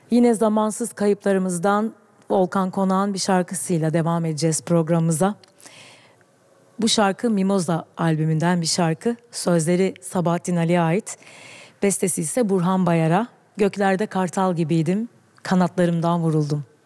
Yine zamansız kayıplarımızdan Volkan Konak'ın bir şarkısıyla devam edeceğiz programımıza. Bu şarkı Mimoza albümünden bir şarkı. Sözleri Sabahattin Ali'ye ait. Bestesi ise Burhan Bayar'a. Göklerde kartal gibiydim, kanatlarımdan vuruldum.